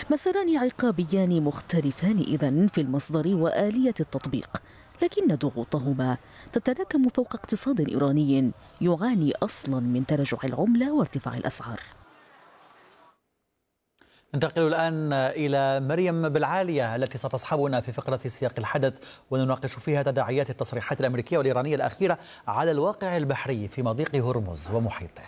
مساران عقابيان مختلفان إذن في المصدر وآلية التطبيق، لكن ضغوطهما تتراكم فوق اقتصاد إيراني يعاني أصلا من تراجع العملة وارتفاع الأسعار. ننتقل الآن إلى مريم بالعالية التي ستصحبنا في فقرة سياق الحدث، ونناقش فيها تداعيات التصريحات الأمريكية والإيرانية الأخيرة على الواقع البحري في مضيق هرمز ومحيطه.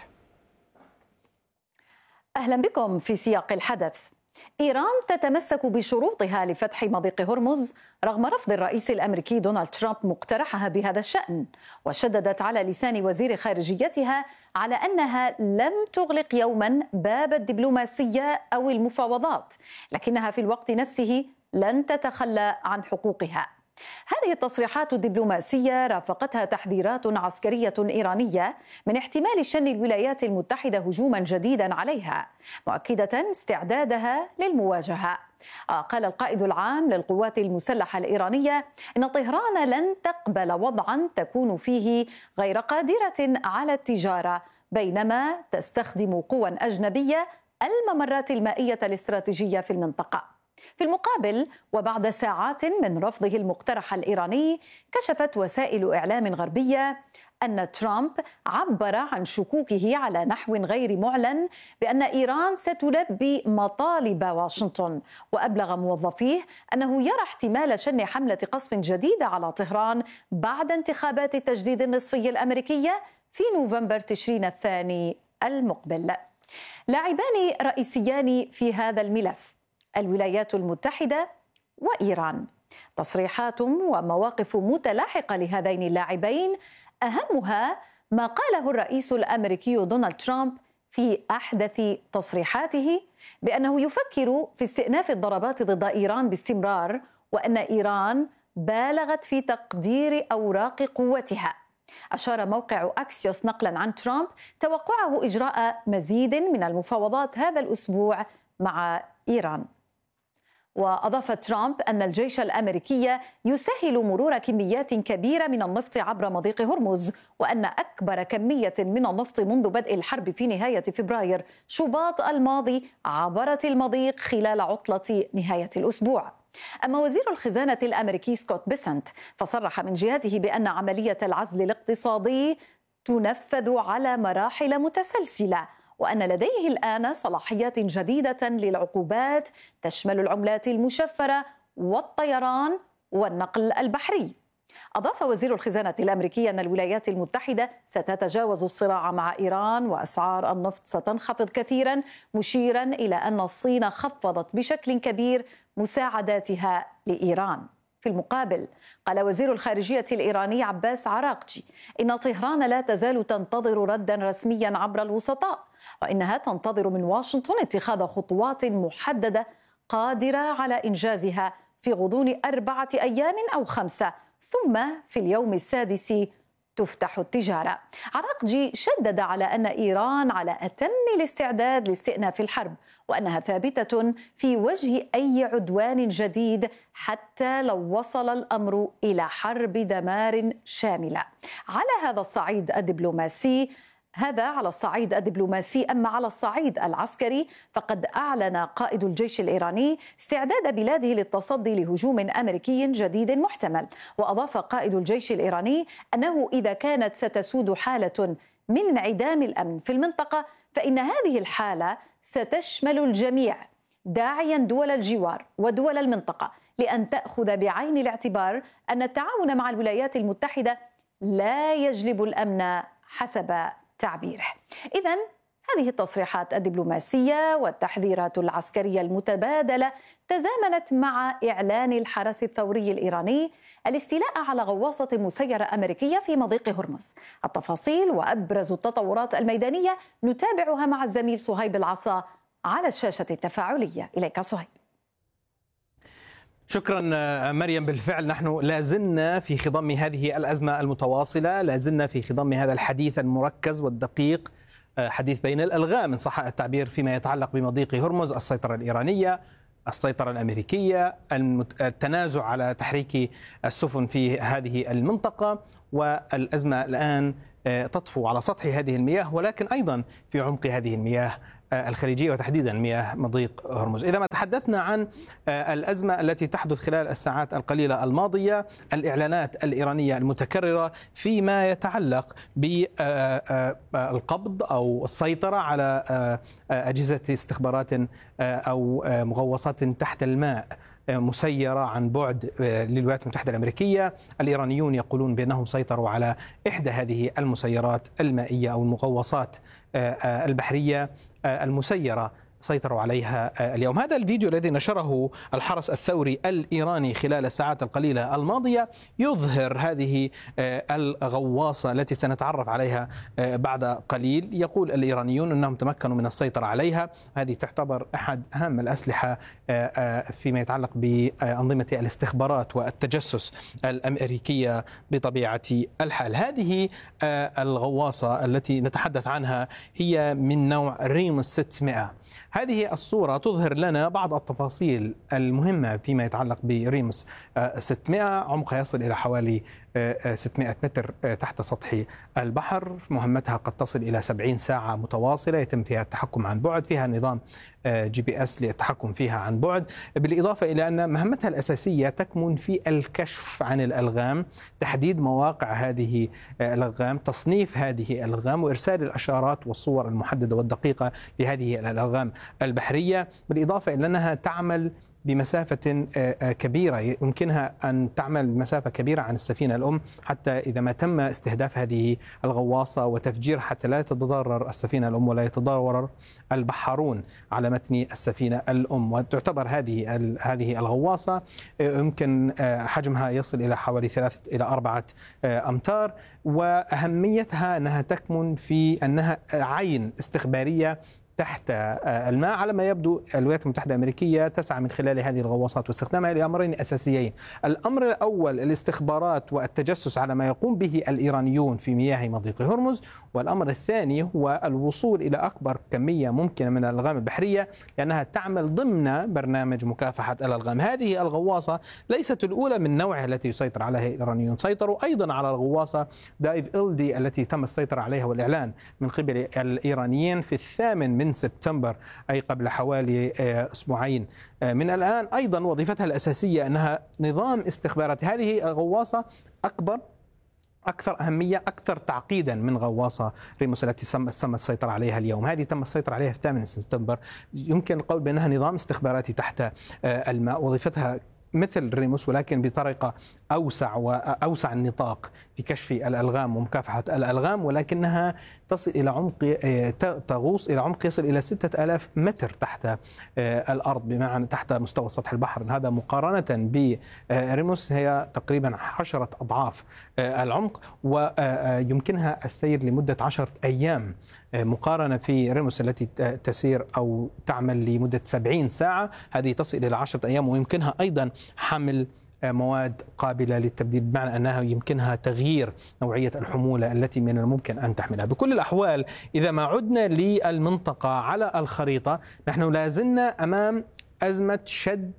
أهلا بكم في سياق الحدث. إيران تتمسك بشروطها لفتح مضيق هرمز رغم رفض الرئيس الأمريكي دونالد ترامب مقترحها بهذا الشأن، وشددت على لسان وزير خارجيتها على أنها لم تغلق يوما باب الدبلوماسية أو المفاوضات، لكنها في الوقت نفسه لن تتخلى عن حقوقها. هذه التصريحات الدبلوماسية رافقتها تحذيرات عسكرية إيرانية من احتمال شن الولايات المتحدة هجوما جديدا عليها، مؤكدة استعدادها للمواجهة. قال القائد العام للقوات المسلحة الإيرانية إن طهران لن تقبل وضعا تكون فيه غير قادرة على التجارة بينما تستخدم قوى أجنبية الممرات المائية الاستراتيجية في المنطقة. في المقابل، وبعد ساعات من رفضه المقترح الإيراني، كشفت وسائل إعلام غربية أن ترامب عبر عن شكوكه على نحو غير معلن بأن إيران ستلبي مطالب واشنطن، وأبلغ موظفيه أنه يرى احتمال شن حملة قصف جديدة على طهران بعد انتخابات التجديد النصفي الأمريكية في نوفمبر تشرين الثاني المقبل. لاعبان رئيسيان في هذا الملف الولايات المتحدة وإيران. تصريحات ومواقف متلاحقة لهذين اللاعبين، أهمها ما قاله الرئيس الأمريكي دونالد ترامب في أحدث تصريحاته بأنه يفكر في استئناف الضربات ضد إيران باستمرار، وأن إيران بالغت في تقدير أوراق قوتها. أشار موقع أكسيوس نقلا عن ترامب توقعه إجراء مزيد من المفاوضات هذا الأسبوع مع إيران. وأضاف ترامب أن الجيش الأمريكي يسهل مرور كميات كبيرة من النفط عبر مضيق هرمز، وأن أكبر كمية من النفط منذ بدء الحرب في نهاية فبراير شباط الماضي عبرت المضيق خلال عطلة نهاية الأسبوع. أما وزير الخزانة الأمريكي سكوت بيسنت فصرح من جهته بأن عملية العزل الاقتصادي تنفذ على مراحل متسلسلة، وأن لديه الآن صلاحيات جديدة للعقوبات تشمل العملات المشفرة والطيران والنقل البحري. أضاف وزير الخزانة الأمريكي أن الولايات المتحدة ستتجاوز الصراع مع إيران وأسعار النفط ستنخفض كثيرا، مشيرا إلى أن الصين خفضت بشكل كبير مساعداتها لإيران. في المقابل، قال وزير الخارجية الإيراني عباس عراقجي إن طهران لا تزال تنتظر ردا رسميا عبر الوسطاء، وإنها تنتظر من واشنطن اتخاذ خطوات محددة قادرة على إنجازها في غضون 4 أيام أو 5، ثم في اليوم السادس تفتح التجارة. عراقجي شدد على أن إيران على أتم الاستعداد لاستئناف الحرب، وأنها ثابتة في وجه أي عدوان جديد حتى لو وصل الأمر إلى حرب دمار شاملة. على الصعيد الدبلوماسي، أما على الصعيد العسكري فقد أعلن قائد الجيش الإيراني استعداد بلاده للتصدي لهجوم أمريكي جديد محتمل. وأضاف قائد الجيش الإيراني أنه إذا كانت ستسود حالة من انعدام الأمن في المنطقة فإن هذه الحالة ستشمل الجميع، داعيا دول الجوار ودول المنطقة لأن تأخذ بعين الاعتبار أن التعاون مع الولايات المتحدة لا يجلب الأمن حسب تعبيره. إذن هذه التصريحات الدبلوماسية والتحذيرات العسكرية المتبادلة تزامنت مع إعلان الحرس الثوري الإيراني الاستيلاء على غواصة مسيرة أمريكية في مضيق هرمز. التفاصيل وأبرز التطورات الميدانية نتابعها مع الزميل صهيب العصا على الشاشة التفاعلية. إليك صهيب. شكرا مريم. بالفعل نحن لازلنا في خضم هذه الأزمة المتواصلة، لازلنا في خضم هذا الحديث المركز والدقيق، حديث بين الألغام إن صح التعبير فيما يتعلق بمضيق هرمز، السيطرة الإيرانية، السيطرة الأمريكية، التنازع على تحريك السفن في هذه المنطقة، والأزمة الآن تطفو على سطح هذه المياه، ولكن أيضا في عمق هذه المياه الخليجية وتحديدا مياه مضيق هرمز. إذا ما تحدثنا عن الأزمة التي تحدث خلال الساعات القليلة الماضية، الإعلانات الإيرانية المتكررة فيما يتعلق بالقبض أو السيطرة على أجهزة استخبارات أو مغوصات تحت الماء مسيرة عن بعد للولايات المتحدة الأمريكية. الإيرانيون يقولون بأنهم سيطروا على إحدى هذه المسيرات المائية أو المغوصات البحرية المسيرة، سيطروا عليها اليوم. هذا الفيديو الذي نشره الحرس الثوري الإيراني خلال الساعات القليلة الماضية يظهر هذه الغواصة التي سنتعرف عليها بعد قليل. يقول الإيرانيون أنهم تمكنوا من السيطرة عليها. هذه تعتبر أحد أهم الأسلحة فيما يتعلق بأنظمة الاستخبارات والتجسس الأمريكية بطبيعة الحال. هذه الغواصة التي نتحدث عنها هي من نوع ريموس 600. هذه الصورة تظهر لنا بعض التفاصيل المهمة فيما يتعلق بريموس 600. عمقها يصل إلى حوالي 600 متر تحت سطح البحر. مهمتها قد تصل إلى 70 ساعة متواصلة، يتم فيها التحكم عن بعد، فيها نظام GPS للتحكم فيها عن بعد، بالإضافة إلى أن مهمتها الأساسية تكمن في الكشف عن الألغام، تحديد مواقع هذه الألغام، تصنيف هذه الألغام، وإرسال الأشارات والصور المحددة والدقيقة لهذه الألغام البحرية، بالإضافة إلى أنها تعمل بمسافة كبيرة، يمكنها أن تعمل بمسافة كبيرة عن السفينة الأم، حتى إذا ما تم استهداف هذه الغواصة وتفجير حتى لا تتضرر السفينة الأم ولا يتضرر البحارون على متن السفينة الأم. وتعتبر هذه الغواصة يمكن حجمها يصل إلى حوالي 3 إلى 4 أمتار، وأهميتها أنها تكمن في أنها عين استخبارية تحت الماء. على ما يبدو الولايات المتحدة الأمريكية تسعى من خلال هذه الغواصات واستخدامها لأمرين أساسيين. الأمر الأول الاستخبارات والتجسس على ما يقوم به الإيرانيون في مياه مضيق هرمز، والأمر الثاني هو الوصول إلى أكبر كمية ممكنة من الألغام البحرية، لأنها تعمل ضمن برنامج مكافحة الألغام. هذه الغواصة ليست الأولى من نوعها التي يسيطر عليها الإيرانيون، سيطروا أيضا على الغواصة دايف إلدي التي تم السيطرة عليها والإعلان من قبل الإيرانيين في 8 من سبتمبر، أي قبل حوالي أسبوعين من الآن. أيضا وظيفتها الأساسية أنها نظام استخبارات. هذه الغواصة أكثر أهمية، أكثر تعقيدا من غواصة ريموس التي تم السيطرة عليها اليوم. هذه تم السيطرة عليها في 8 سبتمبر. يمكن القول بأنها نظام استخباراتي تحت الماء. وظيفتها مثل ريموس ولكن بطريقة أوسع النطاق في كشف الألغام ومكافحة الألغام، ولكنها تصل إلى تغوص إلى عمق يصل إلى 6000 متر تحت الأرض، بمعنى تحت مستوى سطح البحر. هذا مقارنة بريموس هي تقريبا 10 أضعاف العمق، ويمكنها السير لمدة 10 أيام، مقارنة في ريموس التي تسير أو تعمل لمدة 70 ساعة. هذه تصل إلى 10 أيام، ويمكنها أيضا حمل مواد قابلة للتبديل، بمعنى أنها يمكنها تغيير نوعية الحمولة التي من الممكن أن تحملها. بكل الأحوال إذا ما عدنا للمنطقة على الخريطة، نحن لازلنا أمام أزمة شد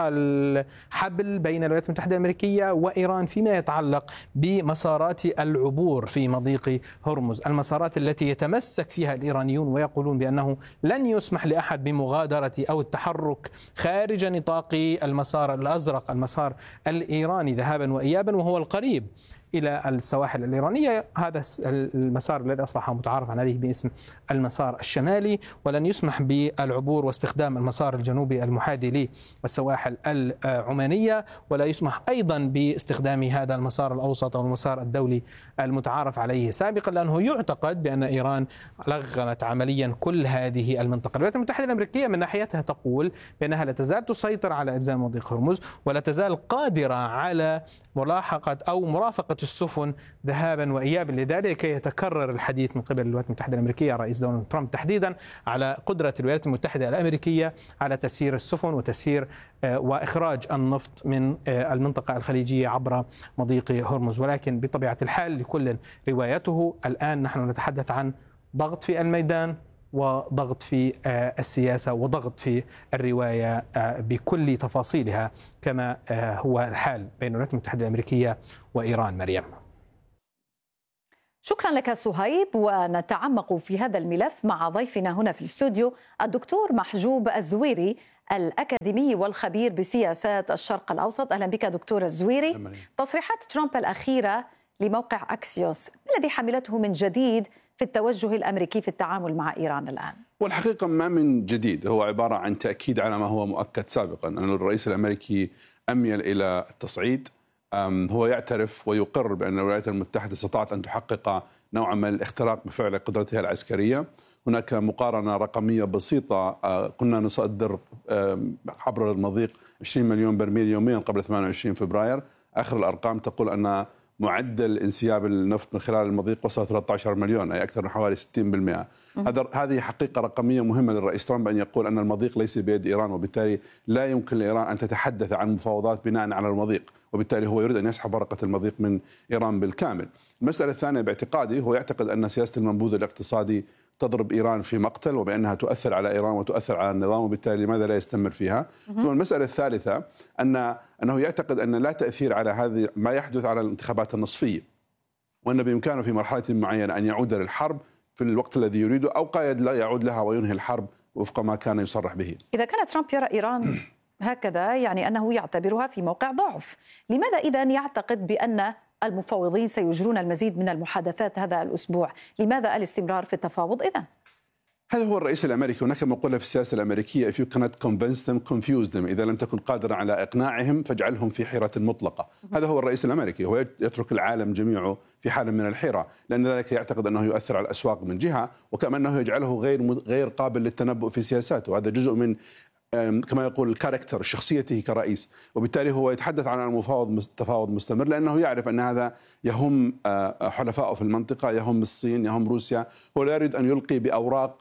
الحبل بين الولايات المتحدة الأمريكية وإيران فيما يتعلق بمسارات العبور في مضيق هرمز، المسارات التي يتمسك فيها الإيرانيون ويقولون بأنه لن يسمح لأحد بمغادرة أو التحرك خارج نطاق المسار الأزرق، المسار الإيراني ذهابا وإيابا، وهو القريب إلى السواحل الإيرانية. هذا المسار الذي أصبح متعارف عليه باسم المسار الشمالي، ولن يسمح بالعبور واستخدام المسار الجنوبي المحاذي للسواحل العمانية، ولا يسمح أيضا باستخدام هذا المسار الأوسط أو المسار الدولي المتعارف عليه سابقا، لأنه يعتقد بأن إيران لغمت عمليا كل هذه المنطقة. الولايات المتحدة الأمريكية من ناحيتها تقول بأنها لا تزال تسيطر على أجزاء مضيق هرمز، ولا تزال قادرة على ملاحقة أو مرافقة السفن ذهابا وإيابا. لذلك يتكرر الحديث من قبل الولايات المتحدة الأمريكية، رئيس دونالد ترامب تحديدا، على قدرة الولايات المتحدة الأمريكية على تسيير السفن وتسيير وإخراج النفط من المنطقة الخليجية عبر مضيق هرمز. ولكن بطبيعة الحال لكل روايته. الآن نحن نتحدث عن ضغط في الميدان وضغط في السياسة وضغط في الرواية بكل تفاصيلها، كما هو الحال بين الولايات المتحدة الأمريكية وإيران. مريم. شكرا لك صهيب. ونتعمق في هذا الملف مع ضيفنا هنا في الاستوديو الدكتور محجوب الزويري الأكاديمي والخبير بسياسات الشرق الأوسط. أهلا بك دكتور الزويري. تصريحات ترامب الأخيرة لموقع أكسيوس ما الذي حملته من جديد في التوجه الأمريكي في التعامل مع إيران الآن؟ والحقيقة ما من جديد، هو عبارة عن تأكيد على ما هو مؤكد سابقا، أن الرئيس الأمريكي أميل إلى التصعيد. هو يعترف ويقر بأن الولايات المتحدة استطاعت أن تحقق نوعا من الاختراق بفعل قدرتها العسكرية. هناك مقارنة رقمية بسيطة، كنا نصدر عبر المضيق 20 مليون برميل يوميا قبل 28 فبراير. آخر الأرقام تقول أن معدل انسياب النفط من خلال المضيق وصل 13 مليون، أي أكثر من حوالي 60%. هذه حقيقة رقمية مهمة للرئيس ترامب أن يقول أن المضيق ليس بيد إيران، وبالتالي لا يمكن لإيران أن تتحدث عن مفاوضات بناء على المضيق، وبالتالي هو يريد أن يسحب ورقة المضيق من إيران بالكامل. المسألة الثانية باعتقادي هو يعتقد أن سياسة المنبوذ الاقتصادي تضرب إيران في مقتل، وبأنها تؤثر على إيران وتؤثر على النظام، وبالتالي لماذا لا يستمر فيها؟ ثم المسألة الثالثة أنه يعتقد أن لا تأثير على هذه ما يحدث على الانتخابات النصفية، وأن بإمكانه في مرحلة معينة أن يعود للحرب في الوقت الذي يريده، أو قد لا يعود لها وينهي الحرب وفق ما كان يصرح به. إذا كان ترامب يرى إيران هكذا يعني أنه يعتبرها في موقع ضعف، لماذا إذن يعتقد بأن المفاوضين سيجرون المزيد من المحادثات هذا الأسبوع؟ لماذا الاستمرار في التفاوض إذن؟ هذا هو الرئيس الأمريكي. هناك مقولة في السياسة الأمريكية: if you cannot convince them, confuse them. إذا لم تكن قادرا على إقناعهم فاجعلهم في حيرة مطلقة. هذا هو الرئيس الأمريكي، هو يترك العالم جميعه في حالة من الحيرة، لأن ذلك يعتقد أنه يؤثر على الأسواق من جهة، وكما أنه يجعله غير قابل للتنبؤ في سياساته. هذا جزء من كما يقول الكاركتر، شخصيته كرئيس، وبالتالي هو يتحدث عن المفاوض تفاوض مستمر، لأنه يعرف أن هذا يهم حلفائه في المنطقة، يهم الصين، يهم روسيا. هو لا يريد أن يلقي بأوراق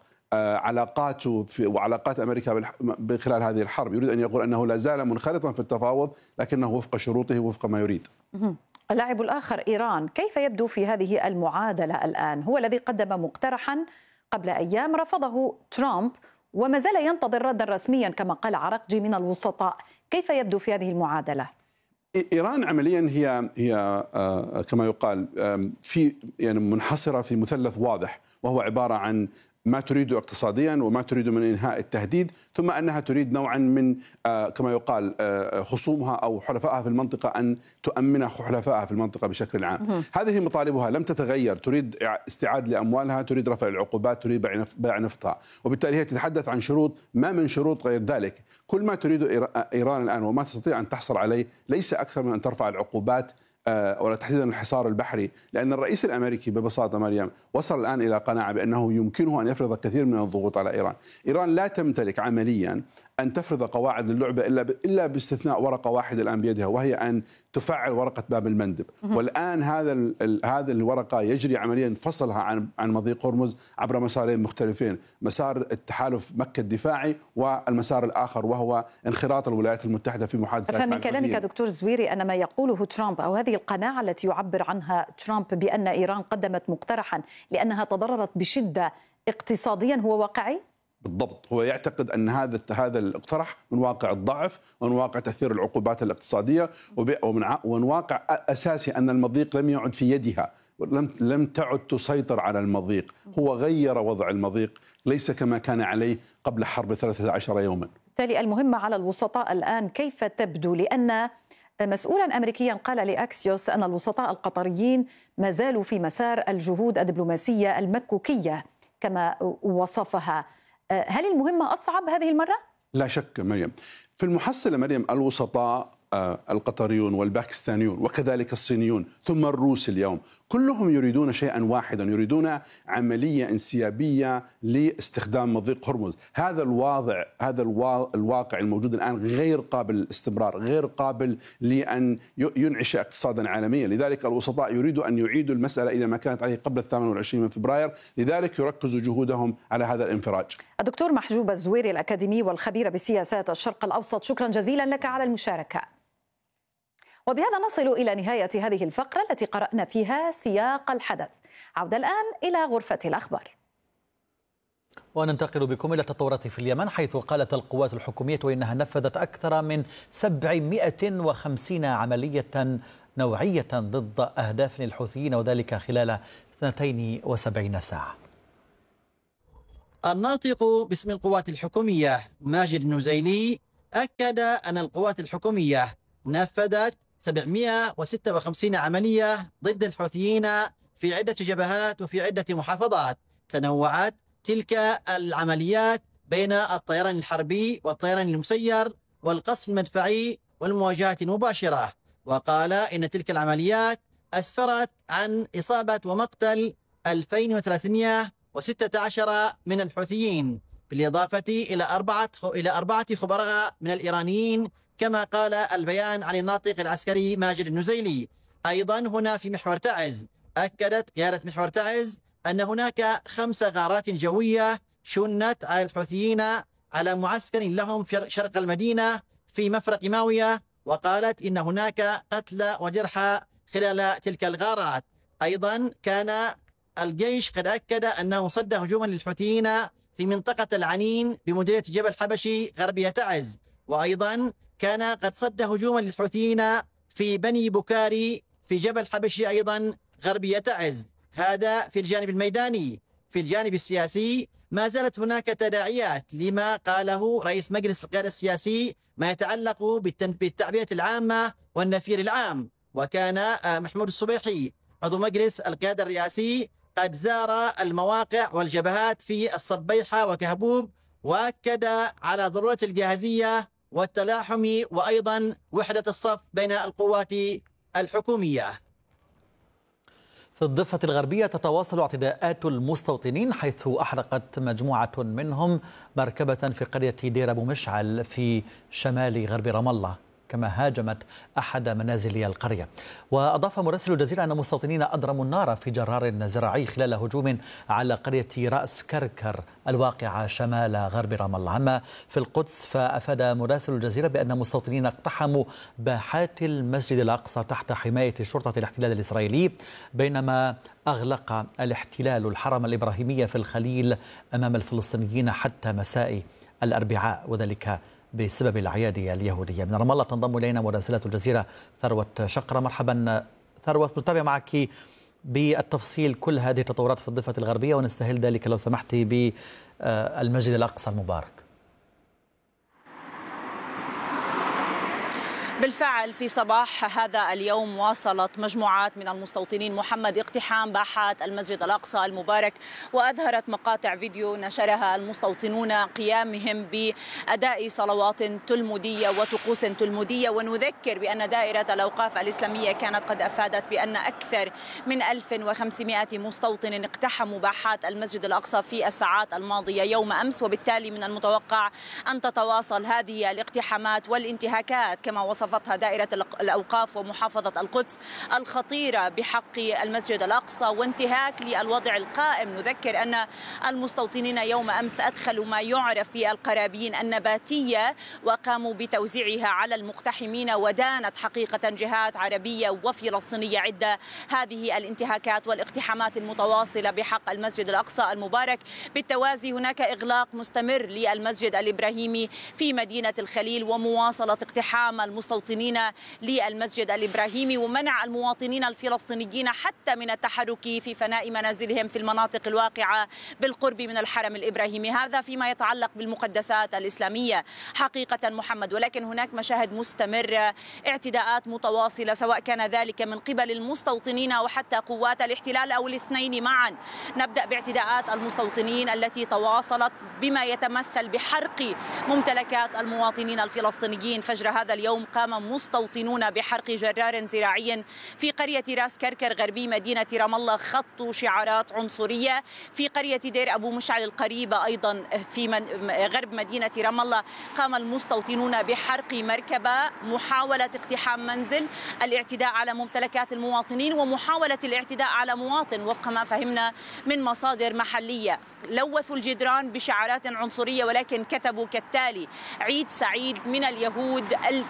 علاقاته وعلاقات أمريكا خلال هذه الحرب. يريد أن يقول أنه لا زال منخرطا في التفاوض، لكنه وفق شروطه وفق ما يريد. اللاعب الآخر إيران، كيف يبدو في هذه المعادلة الآن؟ هو الذي قدم مقترحا قبل أيام رفضه ترامب، وما زال ينتظر ردا رسميا كما قال عرقجي من الوسطاء. كيف يبدو في هذه المعادلة؟ إيران عمليا هي كما يقال في يعني منحصرة في مثلث واضح، وهو عبارة عن ما تريد اقتصاديا وما تريد من إنهاء التهديد، ثم أنها تريد نوعا من كما يقال خصومها أو حلفائها في المنطقة أن تؤمن حلفائها في المنطقة بشكل عام. هذه مطالبها لم تتغير، تريد استعادة لأموالها، تريد رفع العقوبات، تريد بيع نفطها، وبالتالي هي تتحدث عن شروط ما من شروط غير ذلك. كل ما تريد إيران الآن وما تستطيع أن تحصل عليه ليس أكثر من أن ترفع العقوبات ولا تحديدا الحصار البحري، لأن الرئيس الأمريكي ببساطة مريم وصل الآن إلى قناعة بأنه يمكنه أن يفرض كثير من الضغوط على إيران. إيران لا تمتلك عمليا أن تفرض قواعد للعبة إلا باستثناء ورقة واحدة الآن بيدها، وهي أن تفعل ورقة باب المندب. والآن هذا الورقة يجري عمليا فصلها عن مضيق هرمز عبر مسارين مختلفين: مسار التحالف مكة الدفاعي والمسار الآخر وهو انخراط الولايات المتحدة في محادثات. أفهم من كلامك دكتور زويري أن ما يقوله ترامب أو هذه القناعة التي يعبر عنها ترامب بأن إيران قدمت مقترحا لأنها تضررت بشدة اقتصاديا هو واقعي؟ بالضبط، هو يعتقد أن هذا الاقتراح من واقع الضعف ومن واقع تأثير العقوبات الاقتصادية ومن واقع أساسي أن المضيق لم يعد في يدها، لم تعد تسيطر على المضيق. هو غير وضع المضيق، ليس كما كان عليه قبل حرب 13 يوما. بالتالي المهمة على الوسطاء الآن كيف تبدو؟ لأن مسؤولا أمريكيا قال لأكسيوس أن الوسطاء القطريين ما زالوا في مسار الجهود الدبلوماسية المكوكية كما وصفها. هل المهمة أصعب هذه المرة؟ لا شك مريم. في المحصلة مريم الوسطاء القطريون والباكستانيون وكذلك الصينيون ثم الروس اليوم كلهم يريدون شيئا واحدا، يريدون عملية انسيابية لاستخدام مضيق هرمز. هذا الواقع الموجود الآن غير قابل للاستمرار، غير قابل لأن ينعش اقتصادا عالميا. لذلك الوسطاء يريدوا أن يعيدوا المسألة إلى ما كانت عليه قبل 28 من فبراير، لذلك يركزوا جهودهم على هذا الانفراج. الدكتور محجوب الزويري الأكاديمي والخبير بسياسات الشرق الأوسط، شكرا جزيلا لك على المشاركة. وبهذا نصل إلى نهاية هذه الفقرة التي قرأنا فيها سياق الحدث. عودة الآن إلى غرفة الأخبار. وننتقل بكم إلى التطورات في اليمن، حيث قالت القوات الحكومية إنها نفذت أكثر من 750 عملية نوعية ضد أهداف للحوثيين وذلك خلال 72 ساعة. الناطق باسم القوات الحكومية ماجد النزيلي أكد أن القوات الحكومية نفذت 756 عملية ضد الحوثيين في عدة جبهات وفي عدة محافظات. تنوعت تلك العمليات بين الطيران الحربي والطيران المسير والقصف المدفعي والمواجهات المباشرة. وقال إن تلك العمليات أسفرت عن إصابة ومقتل 2316 من الحوثيين، بالإضافة إلى أربعة خبراء من الإيرانيين كما قال البيان عن الناطق العسكري ماجد النزيلي. أيضا هنا في محور تعز أكدت قيادة محور تعز أن هناك 5 غارات جوية شنت على الحوثيين على معسكر لهم في شرق المدينة في مفرق ماوية، وقالت إن هناك قتلى وجرحى خلال تلك الغارات. أيضا كان الجيش قد أكد أنه صد هجوما للحوثيين في منطقة العنين بمديرية جبل حبشي غربية تعز، وأيضا كان قد صد هجوما للحوثيين في بني بكاري في جبل حبشي أيضا غربية تعز. هذا في الجانب الميداني. في الجانب السياسي ما زالت هناك تداعيات لما قاله رئيس مجلس القيادة السياسي ما يتعلق بالتعبئة العامة والنفير العام. وكان محمود الصبيحي عضو مجلس القيادة الرئاسي قد زار المواقع والجبهات في الصبيحة وكهبوب، وأكد على ضرورة الجاهزية والتلاحم وأيضا وحدة الصف بين القوات الحكومية. في الضفة الغربية تتواصل اعتداءات المستوطنين، حيث أحرقت مجموعة منهم مركبة في قرية دير أبو مشعل في شمال غرب رام الله، كما هاجمت أحد منازل القرية. وأضاف مراسل الجزيرة أن مستوطنين أضرموا النار في جرار زراعي خلال هجوم على قرية رأس كركر الواقعة شمال غرب رام الله. أما في القدس فأفاد مراسل الجزيرة بأن مستوطنين اقتحموا باحات المسجد الأقصى تحت حماية شرطة الاحتلال الإسرائيلي، بينما أغلق الاحتلال الحرم الإبراهيمي في الخليل أمام الفلسطينيين حتى مساء الأربعاء، وذلك بسبب الأعياد اليهودية. من رام الله تنضم إلينا مراسلة الجزيرة ثروة شقرة. مرحبا ثروة، نتابع معك بالتفصيل كل هذه التطورات في الضفة الغربية، ونستهل ذلك لو سمحت بالمسجد الأقصى المبارك. بالفعل في صباح هذا اليوم واصلت مجموعات من المستوطنين محمد اقتحام باحات المسجد الأقصى المبارك، وأظهرت مقاطع فيديو نشرها المستوطنون قيامهم بأداء صلوات تلمودية وطقوس تلمودية. ونذكر بأن دائرة الأوقاف الإسلامية كانت قد أفادت بأن أكثر من 1500 مستوطن اقتحموا باحات المسجد الأقصى في الساعات الماضية يوم أمس، وبالتالي من المتوقع أن تتواصل هذه الاقتحامات والانتهاكات كما وصفتها دائرة الأوقاف ومحافظة القدس الخطيرة بحق المسجد الأقصى وانتهاك للوضع القائم. نذكر أن المستوطنين يوم أمس أدخلوا ما يعرف بالقرابين النباتية وقاموا بتوزيعها على المقتحمين، ودانت حقيقة جهات عربية وفلسطينية عدة هذه الانتهاكات والاقتحامات المتواصلة بحق المسجد الأقصى المبارك. بالتوازي هناك إغلاق مستمر للمسجد الإبراهيمي في مدينة الخليل ومواصلة اقتحام المستوطنين للمسجد الإبراهيمي ومنع المواطنين الفلسطينيين حتى من التحرك في فناء منازلهم في المناطق الواقعة بالقرب من الحرم الإبراهيمي. هذا فيما يتعلق بالمقدسات الإسلامية حقيقة محمد، ولكن هناك مشاهد مستمرة، اعتداءات متواصلة سواء كان ذلك من قبل المستوطنين أو حتى قوات الاحتلال أو الاثنين معا. نبدأ باعتداءات المستوطنين التي تواصلت بما يتمثل بحرق ممتلكات المواطنين الفلسطينيين. فجر هذا اليوم قام مستوطنون بحرق جرار زراعي في قرية راس كركر غربي مدينة رام الله، خطوا شعارات عنصرية. في قرية دير أبو مشعل القريبة أيضا في غرب مدينة رام الله قام المستوطنون بحرق مركبة، محاولة اقتحام منزل، الاعتداء على ممتلكات المواطنين ومحاولة الاعتداء على مواطن وفق ما فهمنا من مصادر محلية. لوثوا الجدران بشعارات عنصرية ولكن كتبوا كالتالي: عيد سعيد من اليهود الفرحين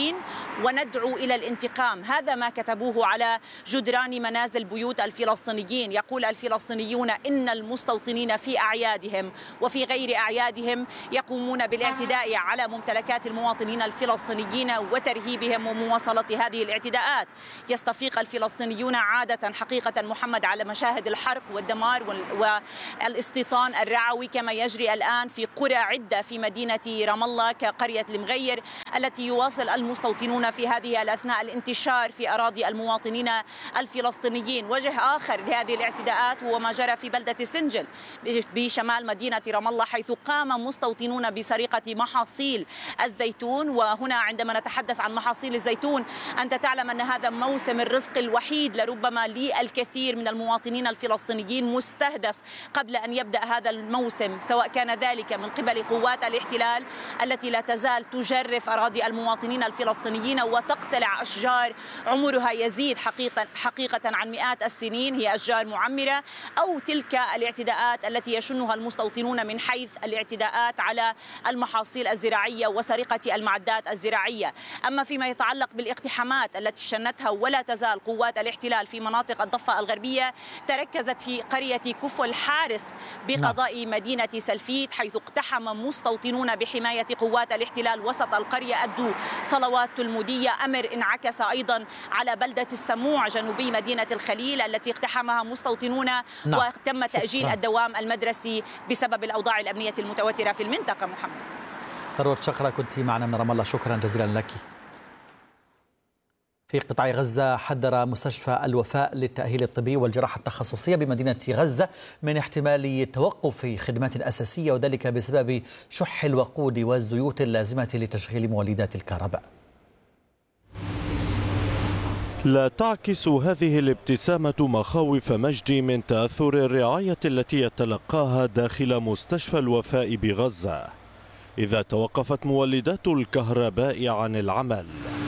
الفلسطينيين وندعو إلى الانتقام. هذا ما كتبوه على جدران منازل بيوت الفلسطينيين. يقول الفلسطينيون إن المستوطنين في أعيادهم وفي غير أعيادهم يقومون بالاعتداء على ممتلكات المواطنين الفلسطينيين وترهيبهم ومواصلة هذه الاعتداءات. يستفيق الفلسطينيون عادة حقيقة محمد على مشاهد الحرق والدمار والاستيطان الرعوي كما يجري الآن في قرى عدة في مدينة رام الله كقرية المغير التي يواصل المستوطنون في هذه الأثناء الانتشار في أراضي المواطنين الفلسطينيين. وجه آخر لهذه الاعتداءات هو ما جرى في بلدة سنجل بشمال مدينة رام الله، حيث قام مستوطنون بسرقة محاصيل الزيتون. وهنا عندما نتحدث عن محاصيل الزيتون أنت تعلم أن هذا موسم الرزق الوحيد لربما للكثير من المواطنين الفلسطينيين مستهدف قبل أن يبدأ هذا الموسم، سواء كان ذلك من قبل قوات الاحتلال التي لا تزال تجرف أراضي المواطنين الفلسطينيين وتقتلع أشجار عمرها يزيد حقيقة عن مئات السنين، هي أشجار معمرة، أو تلك الاعتداءات التي يشنها المستوطنون من حيث الاعتداءات على المحاصيل الزراعية وسرقة المعدات الزراعية. أما فيما يتعلق بالاقتحامات التي شنتها ولا تزال قوات الاحتلال في مناطق الضفة الغربية، تركزت في قرية كفو الحارس بقضاء مدينة سلفيت، حيث اقتحم مستوطنون بحماية قوات الاحتلال وسط القرية أدوا صلوات تلمودية. أمر انعكس أيضا على بلدة السموع جنوبي مدينة الخليل التي اقتحمها مستوطنون وتم تأجيل الدوام المدرسي بسبب الأوضاع الأمنية المتوترة في المنطقة. محمد ثروت شقرة كنت معنا من رام الله، شكرا جزيلا لك. في قطاع غزة حذر مستشفى الوفاء للتأهيل الطبي والجراحة التخصصية بمدينة غزة من احتمال توقف خدمات أساسية، وذلك بسبب شح الوقود والزيوت اللازمة لتشغيل مولدات الكهرباء. لا تعكس هذه الابتسامة مخاوف مجدي من تأثر الرعاية التي يتلقاها داخل مستشفى الوفاء بغزة إذا توقفت مولدات الكهرباء عن العمل.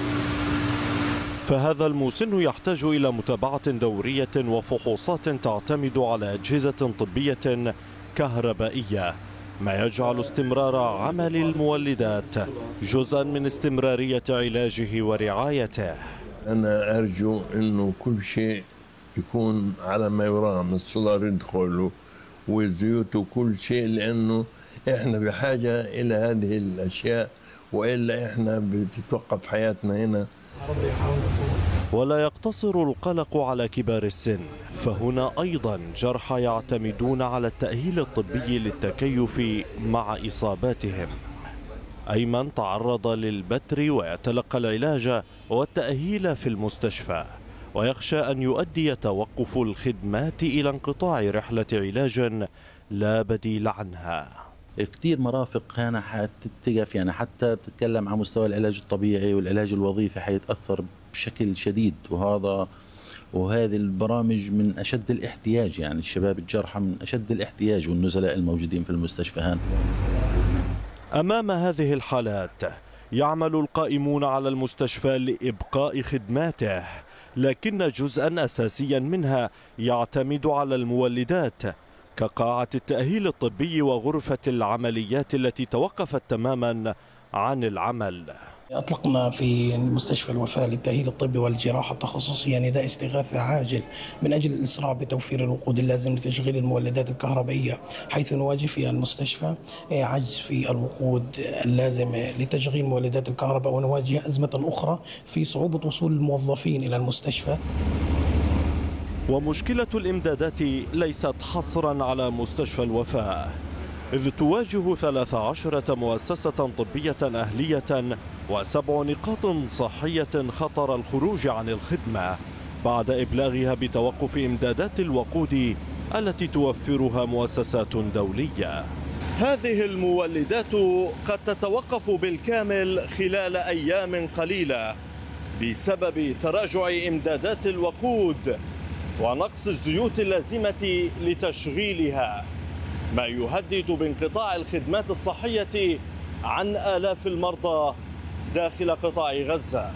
فهذا المسن يحتاج إلى متابعة دورية وفحوصات تعتمد على أجهزة طبية كهربائية، ما يجعل استمرار عمل المولدات جزءا من استمرارية علاجه ورعايته. أنا أرجو أنه كل شيء يكون على ما يرام، السولار يدخل والزيوت وكل شيء، لأنه إحنا بحاجة إلى هذه الأشياء وإلا إحنا بتتوقف حياتنا هنا. ولا يقتصر القلق على كبار السن، فهنا أيضا جرحى يعتمدون على التأهيل الطبي للتكيف مع إصاباتهم. أيمن تعرض للبتر ويتلقى العلاج والتأهيل في المستشفى، ويخشى أن يؤدي توقف الخدمات إلى انقطاع رحلة علاج لا بديل عنها. كثير مرافق هنا حتتقف، يعني حتى بتتكلم عن مستوى العلاج الطبيعي والعلاج الوظيفي حيتأثر بشكل شديد، وهذه البرامج من أشد الاحتياج، يعني الشباب الجرحى من أشد الاحتياج والنزلاء الموجودين في المستشفى هنا. أمام هذه الحالات يعمل القائمون على المستشفى لإبقاء خدماته، لكن جزءا أساسيا منها يعتمد على المولدات كقاعة التأهيل الطبي وغرفة العمليات التي توقفت تماما عن العمل. أطلقنا في مستشفى الوفاء للتأهيل الطبي والجراحة التخصصية نداء استغاثة عاجل من أجل الإسراع بتوفير الوقود اللازم لتشغيل المولدات الكهربائية، حيث نواجه في المستشفى عجز في الوقود اللازم لتشغيل مولدات الكهرباء، ونواجه أزمة أخرى في صعوبة وصول الموظفين إلى المستشفى. ومشكلة الإمدادات ليست حصرا على مستشفى الوفاء، إذ تواجه 13 مؤسسة طبية أهلية و7 نقاط صحية خطر الخروج عن الخدمة بعد إبلاغها بتوقف إمدادات الوقود التي توفرها مؤسسات دولية. هذه المولدات قد تتوقف بالكامل خلال أيام قليلة بسبب تراجع إمدادات الوقود ونقص الزيوت اللازمة لتشغيلها، ما يهدد بانقطاع الخدمات الصحية عن آلاف المرضى داخل قطاع غزة.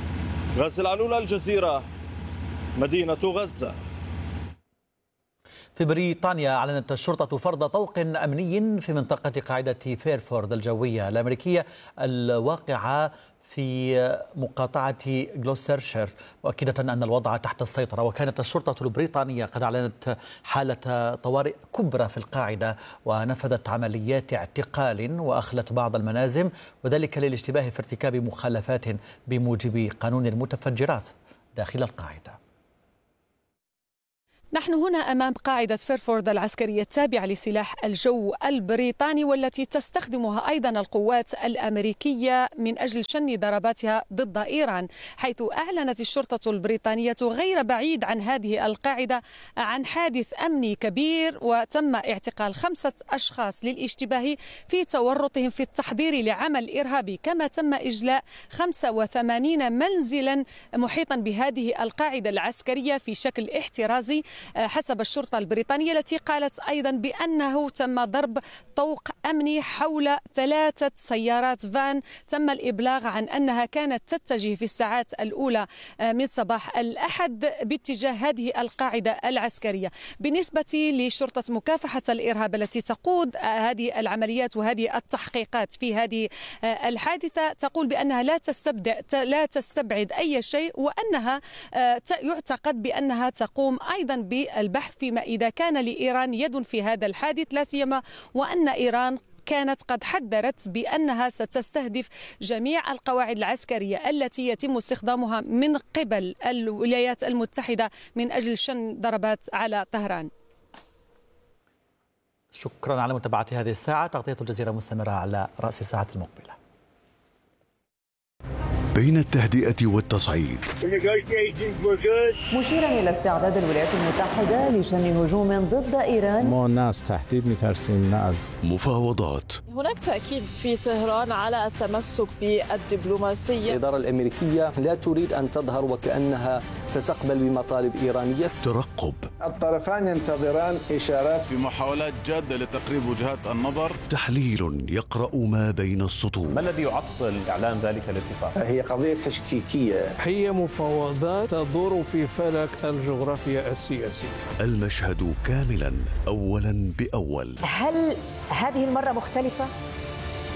غازي العلول، الجزيرة، مدينة غزة. في بريطانيا أعلنت الشرطة فرض طوق أمني في منطقة قاعدة فيرفورد الجوية الأمريكية الواقعة في مقاطعة غلوسترشير، مؤكدة أن الوضع تحت السيطرة. وكانت الشرطة البريطانية قد أعلنت حالة طوارئ كبرى في القاعدة، ونفذت عمليات اعتقال وأخلت بعض المنازل، وذلك للاشتباه في ارتكاب مخالفات بموجب قانون المتفجرات داخل القاعدة. نحن هنا أمام قاعدة فيرفورد العسكرية التابعة لسلاح الجو البريطاني، والتي تستخدمها أيضا القوات الأمريكية من أجل شن ضرباتها ضد إيران، حيث أعلنت الشرطة البريطانية غير بعيد عن هذه القاعدة عن حادث أمني كبير، وتم اعتقال 5 أشخاص للاشتباه في تورطهم في التحضير لعمل إرهابي، كما تم إجلاء 85 منزلا محيطا بهذه القاعدة العسكرية في شكل احترازي حسب الشرطة البريطانية، التي قالت أيضا بأنه تم ضرب طوق أمني حول 3 سيارات فان تم الإبلاغ عن أنها كانت تتجه في الساعات الأولى من صباح الأحد باتجاه هذه القاعدة العسكرية. بالنسبة لشرطة مكافحة الإرهاب التي تقود هذه العمليات وهذه التحقيقات في هذه الحادثة، تقول بأنها لا تستبعد أي شيء، وأنها يعتقد بأنها تقوم أيضا بالبحث فيما إذا كان لإيران يد في هذا الحادث، لا سيما وأن إيران كانت قد حذرت بأنها ستستهدف جميع القواعد العسكرية التي يتم استخدامها من قبل الولايات المتحدة من أجل شن ضربات على طهران. شكرا على متابعة هذه الساعة. تغطية الجزيرة مستمرة على رأس الساعة المقبلة. بين التهدئة والتصعيد، مشيرا إلى استعداد الولايات المتحدة لشن هجوم ضد إيران. مو الناس تحديد مترسين الناس. مفاوضات. هناك تأكيد في طهران على التمسك بالدبلوماسية. الإدارة الأمريكية لا تريد أن تظهر وكأنها ستقبل بمطالب إيرانية. ترقب. الطرفان ينتظران إشارات في محاولات جادة لتقريب وجهات النظر. تحليل يقرأ ما بين السطور. ما الذي يعطل إعلان ذلك الاتفاق؟ هي قضية تشكيكية. هي مفاوضات تدور في فلك الجغرافيا السياسية. المشهد كاملا أولا بأول. هل هذه المرة مختلفة؟